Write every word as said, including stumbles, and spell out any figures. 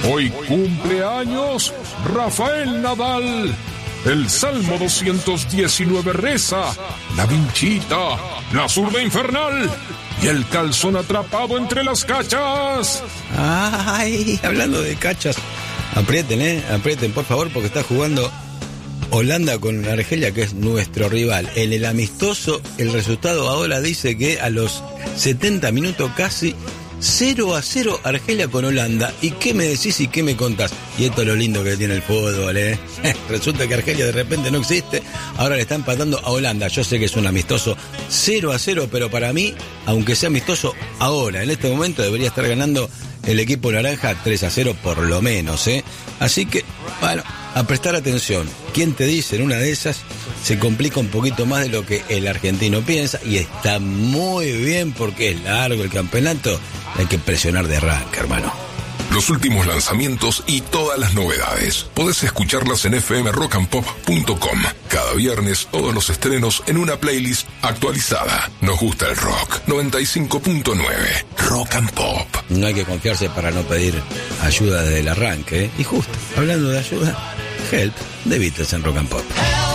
Hoy cumple años Rafael Nadal. El Salmo doscientos diecinueve reza: la vinchita, la zurda infernal y el calzón atrapado entre las cachas. Ay, hablando de cachas, aprieten, eh, aprieten por favor, porque está jugando Holanda con Argelia, que es nuestro rival. En el amistoso, el resultado ahora dice que a los setenta minutos casi cero a cero Argelia con Holanda. ¿Y qué me decís y qué me contás? Y esto es lo lindo que tiene el fútbol, ¿eh? Resulta que Argelia de repente no existe, ahora le está empatando a Holanda. Yo sé que es un amistoso cero a cero, pero para mí, aunque sea amistoso ahora, en este momento debería estar ganando el equipo naranja tres a cero por lo menos, ¿eh? Así que, bueno, a prestar atención. ¿Quién te dice en una de esas se complica un poquito más de lo que el argentino piensa? Y está muy bien porque es largo el campeonato. Hay que presionar de arranque, hermano. Los últimos lanzamientos y todas las novedades podés escucharlas en f m rock and pop punto com. Cada viernes todos los estrenos en una playlist actualizada. Nos gusta el rock. noventa y cinco punto nueve Rock and Pop. No hay que confiarse para no pedir ayuda desde el arranque, ¿eh? Y justo, hablando de ayuda, Help de Beatles en Rock and Pop.